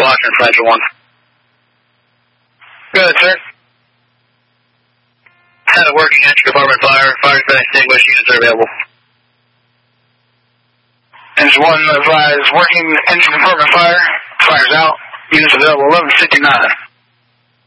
Washington, Fragile 1. Go ahead, sir. Had a working engine department fire. Fire's been extinguished. Units are available. Engine 1 advised working engine department fire. Fire's out. Units available 11:59.